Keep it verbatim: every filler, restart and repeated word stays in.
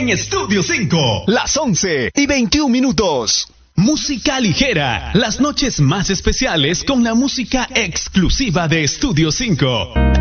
en Estudio cinco. Las once y veintiún minutos. Música ligera, las noches más especiales con la música exclusiva de Estudio cinco.